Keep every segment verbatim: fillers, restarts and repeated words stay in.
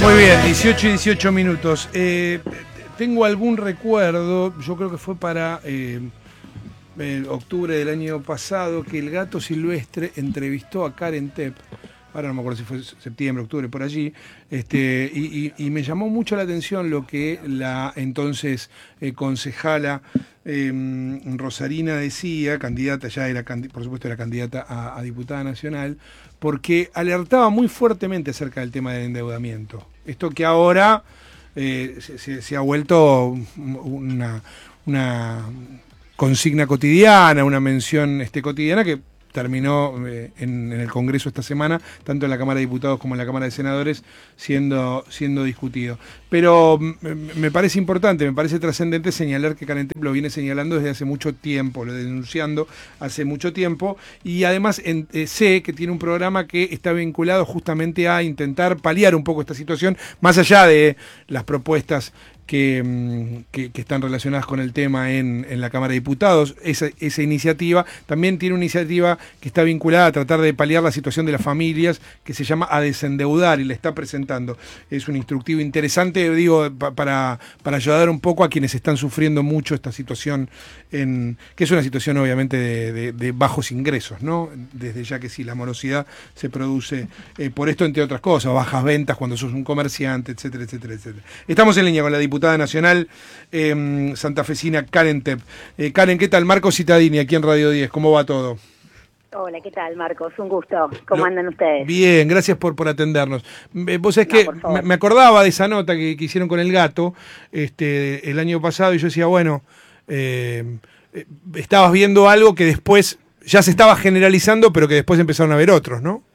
Muy bien, dieciocho y dieciocho minutos. Eh, tengo algún recuerdo, yo creo que fue para eh, el octubre del año pasado, que el Gato Silvestre entrevistó a Karen Tepp. Ahora no me acuerdo si fue septiembre, octubre, por allí, este, y, y, y me llamó mucho la atención lo que la entonces eh, concejala eh, Rosarina decía, candidata, ya era, por supuesto era candidata a, a diputada nacional, porque alertaba muy fuertemente acerca del tema del endeudamiento. Esto que ahora eh, se, se, se ha vuelto una, una consigna cotidiana, una mención este, cotidiana que terminó eh, en, en el Congreso esta semana, tanto en la Cámara de Diputados como en la Cámara de Senadores, siendo, siendo discutido. Pero me, me parece importante, me parece trascendente señalar que Karen Tepp lo viene señalando desde hace mucho tiempo, lo denunciando hace mucho tiempo, y además en, eh, sé que tiene un programa que está vinculado justamente a intentar paliar un poco esta situación, más allá de las propuestas Que, que, que están relacionadas con el tema en, en la Cámara de Diputados. Esa, esa iniciativa también tiene una iniciativa que está vinculada a tratar de paliar la situación de las familias, que se llama A Desendeudar, y la está presentando. Es un instructivo interesante, digo, pa, para, para ayudar un poco a quienes están sufriendo mucho esta situación, en, que es una situación obviamente de, de, de bajos ingresos, ¿no? Desde ya que sí, la morosidad se produce eh, por esto, entre otras cosas, bajas ventas cuando sos un comerciante, etcétera, etcétera, etcétera. Estamos en línea con la diputada nacional eh, santafesina Karen Tepp. Eh, Karen, ¿qué tal? Marcos Cittadini, aquí en Radio diez, ¿cómo va todo? Hola, ¿qué tal, Marcos? Un gusto. ¿Cómo Lo, andan ustedes? Bien, gracias por, por atendernos. Eh, vos sabés no, que me, me acordaba de esa nota que, que hicieron con el Gato este, el año pasado, y yo decía, bueno, eh, eh, estabas viendo algo que después ya se estaba generalizando, pero que después empezaron a ver otros, ¿no?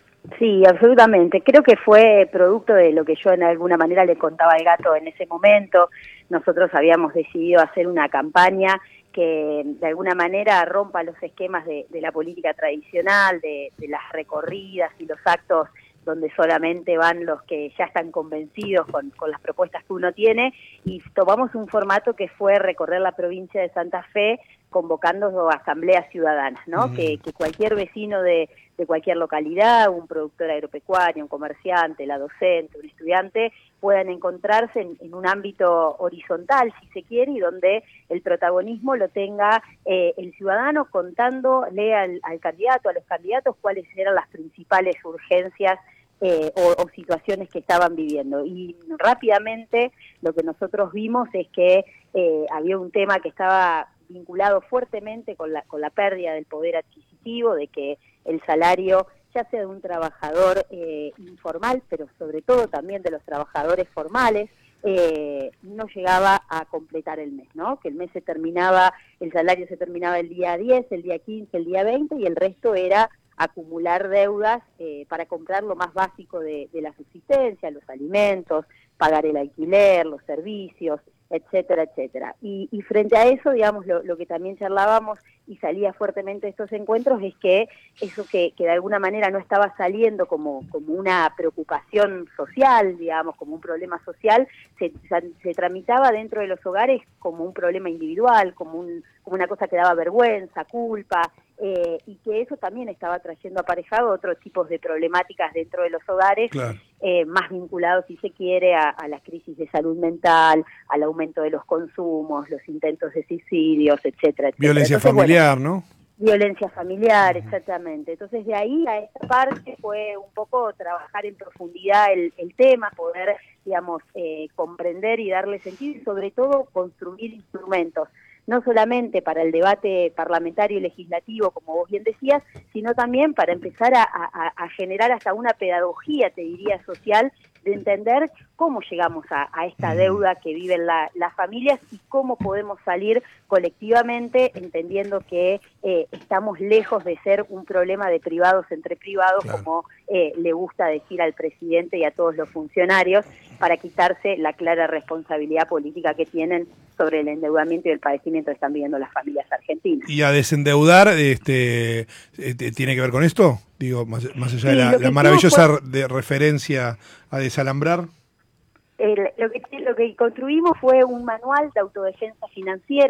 Sí, absolutamente. Creo que fue producto de lo que yo en alguna manera le contaba al Gato en ese momento. Nosotros habíamos decidido hacer una campaña que de alguna manera rompa los esquemas de, de la política tradicional, de, de las recorridas y los actos donde solamente van los que ya están convencidos con, con las propuestas que uno tiene, y tomamos un formato que fue recorrer la provincia de Santa Fe convocando asambleas ciudadanas, ¿no? Mm. Que, que cualquier vecino de, de cualquier localidad, un productor agropecuario, un comerciante, la docente, un estudiante, puedan encontrarse en, en un ámbito horizontal, si se quiere, y donde el protagonismo lo tenga eh, el ciudadano contándole al, al candidato, a los candidatos, cuáles eran las principales urgencias Eh, o, o situaciones que estaban viviendo. Y rápidamente lo que nosotros vimos es que eh, había un tema que estaba vinculado fuertemente con la, con la pérdida del poder adquisitivo, de que el salario, ya sea de un trabajador eh, informal, pero sobre todo también de los trabajadores formales, eh, no llegaba a completar el mes, ¿no? Que el mes se terminaba, el salario se terminaba el día diez, el día quince, el día veinte, y el resto era acumular deudas eh, para comprar lo más básico de, de la subsistencia, los alimentos, pagar el alquiler, los servicios, etcétera, etcétera. Y, y frente a eso, digamos, lo, lo que también charlábamos y salía fuertemente de estos encuentros es que eso que, que de alguna manera no estaba saliendo como, como una preocupación social, digamos, como un problema social, se, se tramitaba dentro de los hogares como un problema individual, como, un, como una cosa que daba vergüenza, culpa, eh, y que eso también estaba trayendo aparejado otros tipos de problemáticas dentro de los hogares, claro. eh, más vinculados, si se quiere, a, a las crisis de salud mental, al aumento de los consumos, los intentos de suicidios, etcétera, etcétera. Violencia Entonces, familiar, bueno, ¿no? Violencia familiar, uh-huh. exactamente. Entonces, de ahí a esta parte fue un poco trabajar en profundidad el, el tema, poder, digamos, eh, comprender y darle sentido, y sobre todo construir instrumentos, no solamente para el debate parlamentario y legislativo, como vos bien decías, sino también para empezar a, a, a generar hasta una pedagogía, te diría, social, de entender cómo llegamos a, a esta deuda que viven la, las familias y cómo podemos salir colectivamente, entendiendo que eh, estamos lejos de ser un problema de privados entre privados, claro. como eh, le gusta decir al presidente y a todos los funcionarios, para quitarse la clara responsabilidad política que tienen sobre el endeudamiento y el padecimiento que están viviendo las familias argentinas. ¿Y a desendeudar este, tiene que ver con esto? Digo, más, más allá sí, de la, la maravillosa fue, de referencia a desalambrar. El, lo, que, lo que construimos fue un manual de autodefensa financiera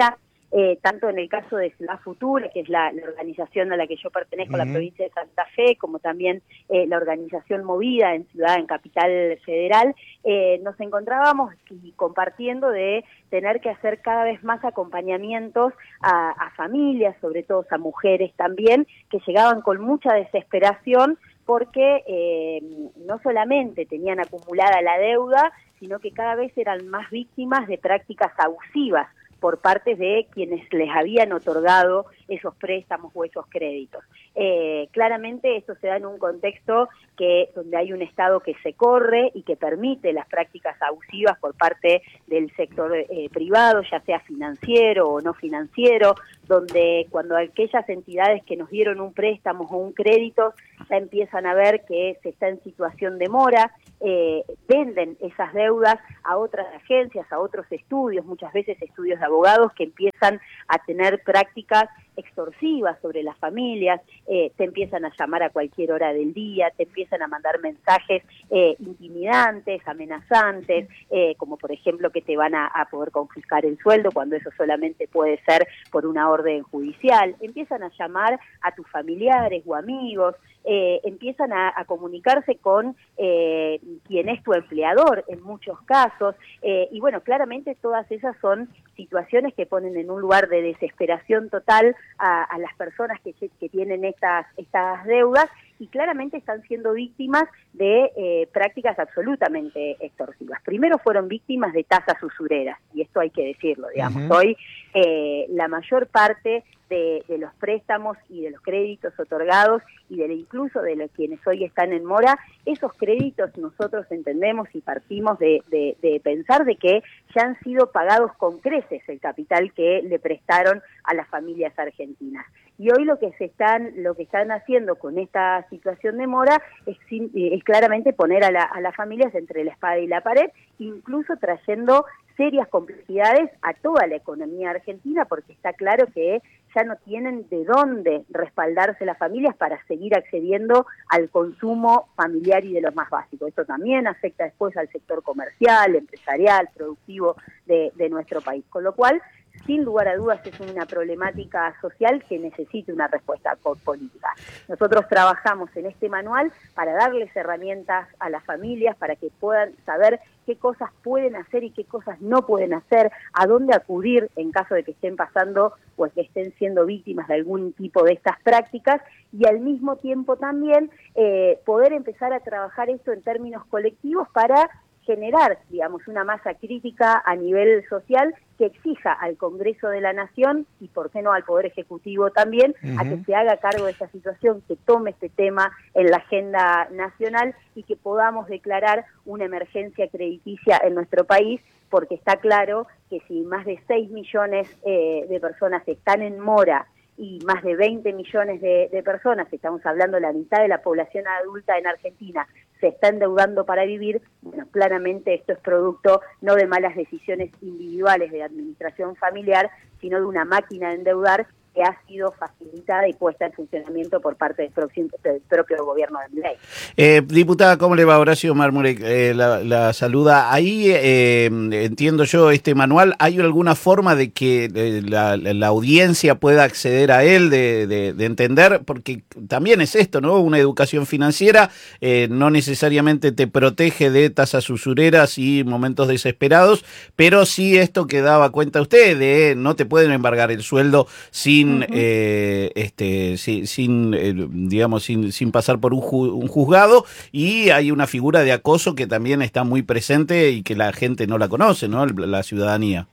eh, tanto en el caso de Ciudad Futura, que es la, la organización a la que yo pertenezco, uh-huh. la provincia de Santa Fe, como también eh, la organización Movida en Ciudad, en Capital Federal, eh, nos encontrábamos y compartiendo de tener que hacer cada vez más acompañamientos a, a familias, sobre todo a mujeres también, que llegaban con mucha desesperación porque eh, no solamente tenían acumulada la deuda, sino que cada vez eran más víctimas de prácticas abusivas por parte de quienes les habían otorgado esos préstamos o esos créditos. Eh, claramente esto se da en un contexto que donde hay un Estado que se corre y que permite las prácticas abusivas por parte del sector eh, privado, ya sea financiero o no financiero, donde cuando aquellas entidades que nos dieron un préstamo o un crédito ya empiezan a ver que se está en situación de mora, eh, venden esas deudas a otras agencias, a otros estudios, muchas veces estudios de abogados que empiezan a tener prácticas extorsivas sobre las familias, eh, te empiezan a llamar a cualquier hora del día, te empiezan a mandar mensajes eh, intimidantes, amenazantes, eh, como por ejemplo que te van a, a poder confiscar el sueldo cuando eso solamente puede ser por una orden judicial, empiezan a llamar a tus familiares o amigos, eh, empiezan a, a comunicarse con eh, quien es tu empleador en muchos casos, eh, y bueno, claramente todas esas son situaciones que ponen en un lugar de desesperación total a, a las personas que, que tienen estas, estas deudas y claramente están siendo víctimas de eh, prácticas absolutamente extorsivas. Primero fueron víctimas de tasas usureras, y esto hay que decirlo, digamos. Uh-huh. Hoy eh, la mayor parte de, de los préstamos y de los créditos otorgados y de incluso de los quienes hoy están en mora, esos créditos nosotros entendemos y partimos de, de, de pensar de que ya han sido pagados con creces el capital que le prestaron a las familias argentinas. Y hoy lo que se están, lo que están haciendo con esta situación de mora es, es claramente poner a, la, a las familias entre la espada y la pared, incluso trayendo serias complejidades a toda la economía argentina, porque está claro que ya no tienen de dónde respaldarse las familias para seguir accediendo al consumo familiar y de los más básicos. Esto también afecta después al sector comercial, empresarial, productivo de, de nuestro país, con lo cual sin lugar a dudas es una problemática social que necesita una respuesta política. Nosotros trabajamos en este manual para darles herramientas a las familias para que puedan saber qué cosas pueden hacer y qué cosas no pueden hacer, a dónde acudir en caso de que estén pasando o que estén siendo víctimas de algún tipo de estas prácticas, y al mismo tiempo también eh, poder empezar a trabajar esto en términos colectivos para generar, digamos, una masa crítica a nivel social que exija al Congreso de la Nación y, por qué no, al Poder Ejecutivo también, uh-huh. a que se haga cargo de esta situación, que tome este tema en la agenda nacional y que podamos declarar una emergencia crediticia en nuestro país, porque está claro que si más de seis millones eh, de personas están en mora y más de veinte millones de, de personas, estamos hablando de la mitad de la población adulta en Argentina, se está endeudando para vivir, bueno, claramente esto es producto no de malas decisiones individuales de administración familiar, sino de una máquina de endeudar que ha sido facilitada y puesta en funcionamiento por parte del propio, del propio gobierno de Milei. Eh, diputada, ¿cómo le va? Horacio Marmurek eh, la, la saluda. Ahí eh, entiendo yo este manual, ¿hay alguna forma de que eh, la, la audiencia pueda acceder a él, de, de, de entender? Porque también es esto, ¿no? Una educación financiera eh, no necesariamente te protege de tasas usureras y momentos desesperados, pero sí esto que daba cuenta usted de no te pueden embargar el sueldo sin Sin, uh-huh. eh, este, sin, sin eh, digamos, sin, sin pasar por un, ju- un juzgado, y hay una figura de acoso que también está muy presente y que la gente no la conoce, ¿no? La ciudadanía.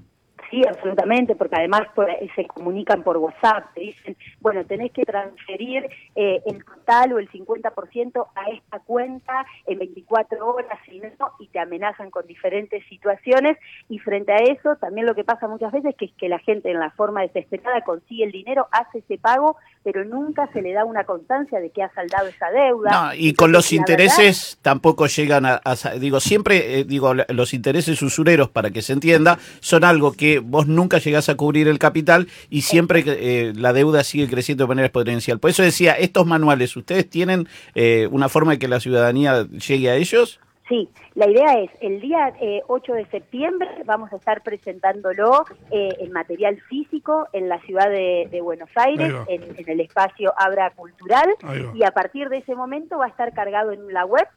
Sí, absolutamente, porque además por, se comunican por WhatsApp, te dicen, bueno, tenés que transferir eh, el total o el cincuenta por ciento a esta cuenta en veinticuatro horas, si no, y te amenazan con diferentes situaciones, y frente a eso, también lo que pasa muchas veces que es que la gente en la forma desesperada consigue el dinero, hace ese pago, pero nunca se le da una constancia de que ha saldado esa deuda. No, y Entonces, con los intereses verdad, tampoco llegan a, a digo, siempre, eh, digo, los intereses usureros, para que se entienda, son algo que vos nunca llegás a cubrir el capital y siempre eh, la deuda sigue creciendo de manera exponencial. Por eso decía, estos manuales, ¿ustedes tienen eh, una forma de que la ciudadanía llegue a ellos? Sí, la idea es, el día eh, ocho de septiembre vamos a estar presentándolo eh, en material físico en la ciudad de, de Buenos Aires, en, en el espacio Abra Cultural, y a partir de ese momento va a estar cargado en la web,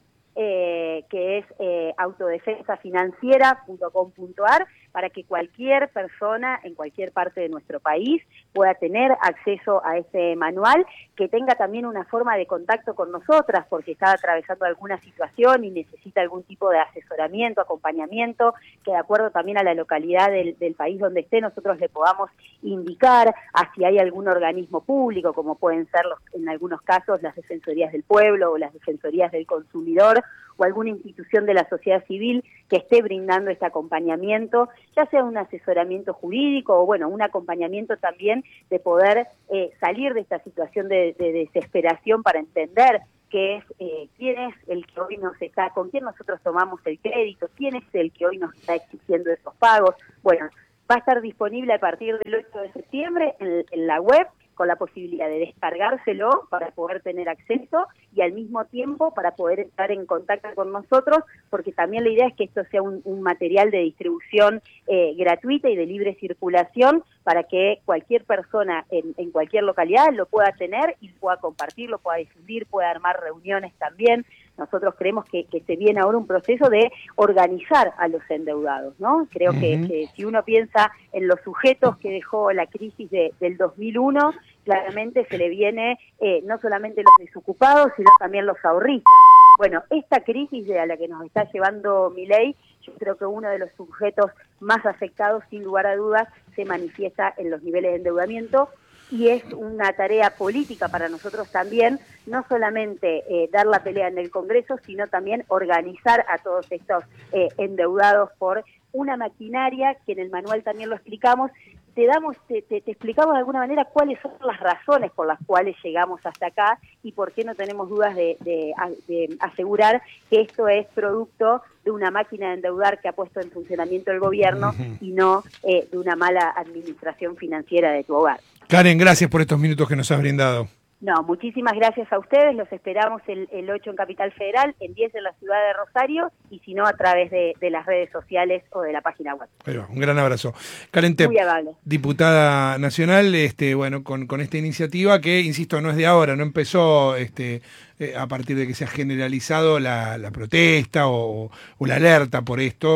eh, que es eh, autodefensa financiera punto com punto a r, para que cualquier persona en cualquier parte de nuestro país pueda tener acceso a ese manual, que tenga también una forma de contacto con nosotras, porque está atravesando alguna situación y necesita algún tipo de asesoramiento, acompañamiento, que de acuerdo también a la localidad del, del país donde esté, nosotros le podamos indicar a si hay algún organismo público, como pueden ser los, en algunos casos las Defensorías del Pueblo o las Defensorías del Consumidor, o alguna institución de la sociedad civil que esté brindando este acompañamiento, ya sea un asesoramiento jurídico o, bueno, un acompañamiento también de poder eh, salir de esta situación de, de desesperación para entender qué es, eh, quién es el que hoy nos está, con quién nosotros tomamos el crédito, quién es el que hoy nos está exigiendo esos pagos. Bueno, va a estar disponible a partir del ocho de septiembre en, en la web, con la posibilidad de descargárselo para poder tener acceso y al mismo tiempo para poder estar en contacto con nosotros, porque también la idea es que esto sea un, un material de distribución eh, gratuita y de libre circulación para que cualquier persona en, en cualquier localidad lo pueda tener y pueda compartir, lo pueda difundir, pueda armar reuniones también. Nosotros creemos que, que se viene ahora un proceso de organizar a los endeudados, ¿no? Creo uh-huh. que, que si uno piensa en los sujetos que dejó la crisis de, del dos mil uno, claramente se le viene eh, no solamente los desocupados, sino también los ahorristas. Bueno, esta crisis de a la que nos está llevando Milei, yo creo que uno de los sujetos más afectados, sin lugar a dudas, se manifiesta en los niveles de endeudamiento, y es una tarea política para nosotros también, no solamente eh, dar la pelea en el Congreso, sino también organizar a todos estos eh, endeudados por una maquinaria que en el manual también lo explicamos. Te damos, te, te, te explicamos de alguna manera cuáles son las razones por las cuales llegamos hasta acá y por qué no tenemos dudas de, de, de asegurar que esto es producto de una máquina de endeudar que ha puesto en funcionamiento el gobierno uh-huh. y no eh, de una mala administración financiera de tu hogar. Karen, gracias por estos minutos que nos has brindado. No, muchísimas gracias a ustedes, los esperamos el, el ocho en Capital Federal, el diez en la ciudad de Rosario, y si no a través de, de las redes sociales o de la página web. Pero, un gran abrazo. Karen Tepp, diputada nacional, este, bueno, con, con esta iniciativa que, insisto, no es de ahora, no empezó este, eh, a partir de que se ha generalizado la, la protesta o, o la alerta por esto.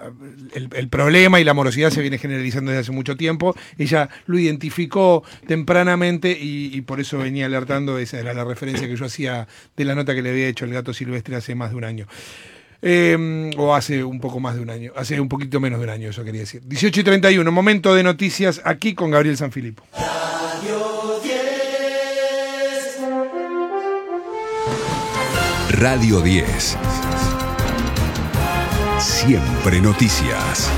El, el problema y la morosidad se viene generalizando desde hace mucho tiempo. Ella lo identificó tempranamente y, y por eso venía alertando. Esa era la referencia que yo hacía de la nota que le había hecho el gato silvestre hace más de un año. Eh, o hace un poco más de un año, hace un poquito menos de un año, eso quería decir. dieciocho y treinta y uno, momento de noticias aquí con Gabriel Sanfilippo. Radio diez. Radio diez. Siempre noticias.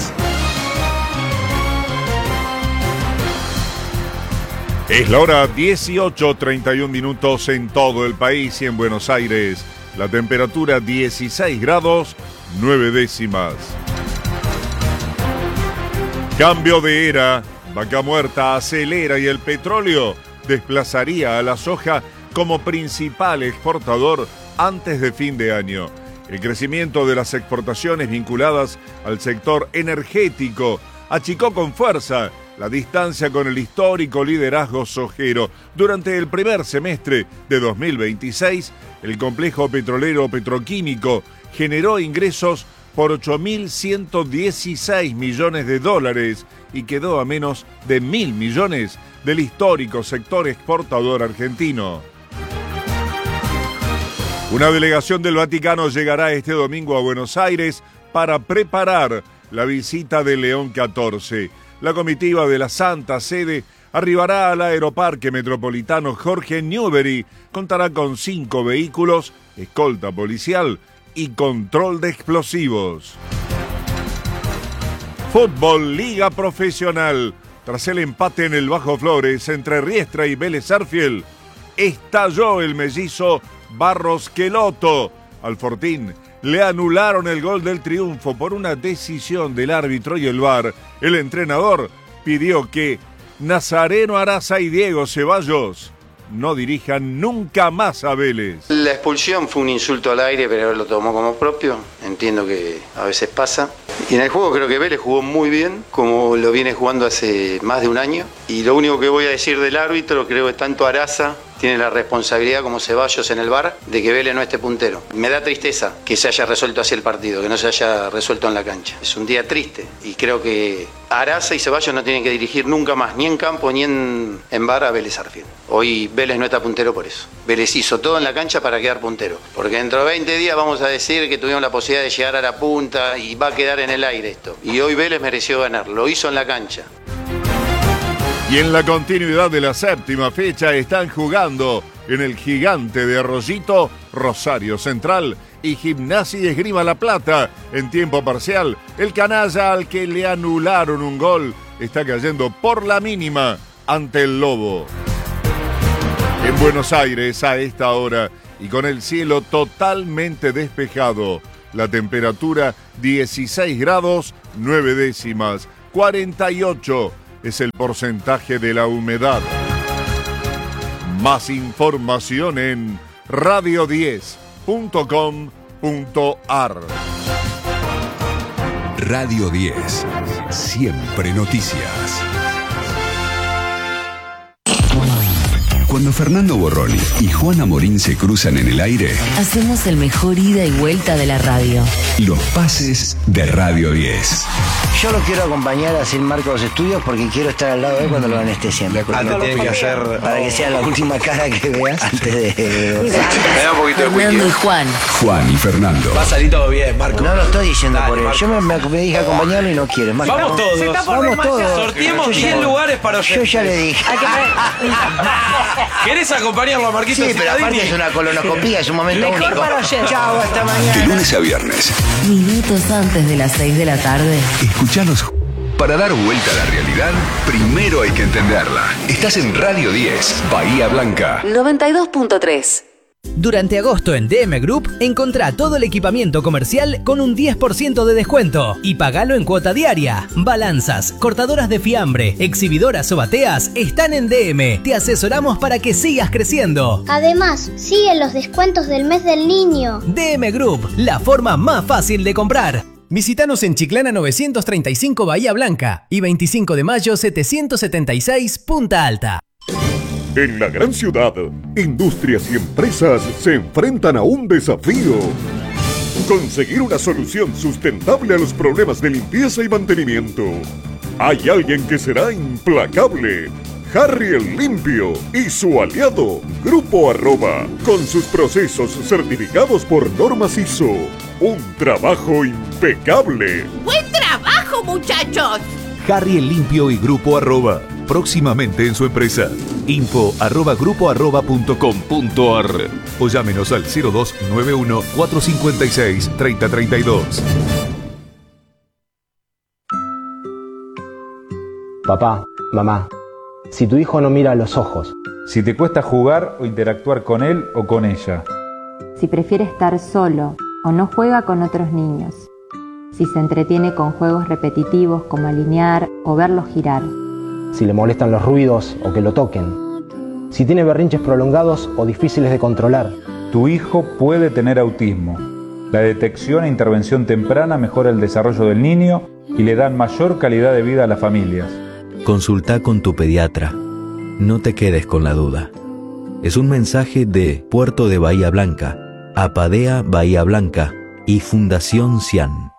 Es la hora dieciocho treinta y un minutos en todo el país y en Buenos Aires. La temperatura dieciséis grados, nueve décimas. Cambio de era. Vaca Muerta acelera y el petróleo desplazaría a la soja como principal exportador antes de fin de año. El crecimiento de las exportaciones vinculadas al sector energético achicó con fuerza la distancia con el histórico liderazgo sojero. Durante el primer semestre de dos mil veintiséis, el complejo petrolero petroquímico generó ingresos por ocho mil ciento dieciséis millones de dólares y quedó a menos de mil millones del histórico sector exportador argentino. Una delegación del Vaticano llegará este domingo a Buenos Aires para preparar la visita de León catorce. La comitiva de la Santa Sede arribará al Aeroparque Metropolitano Jorge Newbery. Contará con cinco vehículos, escolta policial y control de explosivos. Fútbol Liga Profesional. Tras el empate en el Bajo Flores entre Riestra y Vélez Sarsfield, estalló el mellizo Barros Queloto. Al Fortín le anularon el gol del triunfo por una decisión del árbitro y el V A R. El entrenador pidió que Nazareno Araza y Diego Ceballos no dirijan nunca más a Vélez. La expulsión fue un insulto al aire, pero él lo tomó como propio. Entiendo que a veces pasa. Y en el juego creo que Vélez jugó muy bien, como lo viene jugando hace más de un año. Y lo único que voy a decir del árbitro, creo que tanto Araza tiene la responsabilidad como Ceballos en el V A R de que Vélez no esté puntero. Me da tristeza que se haya resuelto así el partido, que no se haya resuelto en la cancha. Es un día triste y creo que Araza y Ceballos no tienen que dirigir nunca más, ni en campo ni en, en V A R a Vélez Sarsfield. Hoy Vélez no está puntero por eso. Vélez hizo todo en la cancha para quedar puntero. Porque dentro de veinte días vamos a decir que tuvimos la posibilidad de llegar a la punta y va a quedar en el aire esto. Y hoy Vélez mereció ganar, lo hizo en la cancha. Y en la continuidad de la séptima fecha están jugando en el Gigante de Arroyito, Rosario Central y Gimnasia y Esgrima La Plata. En tiempo parcial, el canalla al que le anularon un gol está cayendo por la mínima ante el Lobo. En Buenos Aires a esta hora y con el cielo totalmente despejado, la temperatura dieciséis grados nueve décimas, cuarenta y ocho es el porcentaje de la humedad. Más información en radio diez punto com punto ar. Radio diez, siempre noticias. Cuando Fernando Borroni y Juana Morín se cruzan en el aire, hacemos el mejor ida y vuelta de la radio. Los pases de Radio diez. Yo lo quiero acompañar así el marco de los estudios porque quiero estar al lado de él cuando lo anestesian. Ah, no tiene que hacer... Para que sea la última cara que veas antes de... Me da un poquito de Fernando y Juan. Juan y Fernando. Va a salir todo bien, Marco. No lo estoy diciendo Dale, por él. Marco. Yo me, me, me dije acompañarlo y no quiere. Marco. Vamos todos. Vamos todos. Sorteemos Yo ya- diez lugares para Yo oyentes. ya le dije. ¿Querés acompañarlo a Marquito Sí, pero aparte es una colonoscopía, es un momento Mejor único. para oyentes. Chao, hasta De mañana. lunes a viernes, Minutos antes de las seis de la tarde. escuchanos. Para dar vuelta a la realidad, primero hay que entenderla. Estás en Radio diez, Bahía Blanca. noventa y dos punto tres. Durante agosto en D M Group, encontrá todo el equipamiento comercial con un diez por ciento de descuento y pagalo en cuota diaria. Balanzas, cortadoras de fiambre, exhibidoras o bateas están en D M. Te asesoramos para que sigas creciendo. Además, siguen los descuentos del mes del niño. D M Group, la forma más fácil de comprar. Visítanos en Chiclana novecientos treinta y cinco Bahía Blanca y veinticinco de mayo setecientos setenta y seis Punta Alta. En la gran ciudad, industrias y empresas se enfrentan a un desafío. Conseguir una solución sustentable a los problemas de limpieza y mantenimiento. Hay alguien que será implacable. Harry el Limpio y su aliado, Grupo Arroba, con sus procesos certificados por normas I S O. Un trabajo impecable. ¡Buen trabajo, muchachos! Harry el Limpio y Grupo Arroba, próximamente en su empresa. Info arroba grupo arroba punto com punto ar o llámenos al cero dos nueve uno cuatro cinco seis tres cero tres dos. Papá, mamá, si tu hijo no mira a los ojos, si te cuesta jugar o interactuar con él o con ella, si prefiere estar solo o no juega con otros niños, si se entretiene con juegos repetitivos como alinear o verlos girar, si le molestan los ruidos o que lo toquen, si tiene berrinches prolongados o difíciles de controlar. Tu hijo puede tener autismo. La detección e intervención temprana mejora el desarrollo del niño y le dan mayor calidad de vida a las familias. Consulta con tu pediatra. No te quedes con la duda. Es un mensaje de Puerto de Bahía Blanca, APADEA Bahía Blanca y Fundación Cian.